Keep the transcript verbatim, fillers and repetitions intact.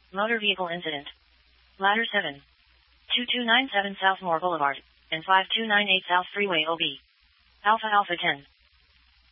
Motor vehicle incident. Ladder seven. two two nine seven Southmore Boulevard, and five two nine eight South Freeway O B. Alpha Alpha ten.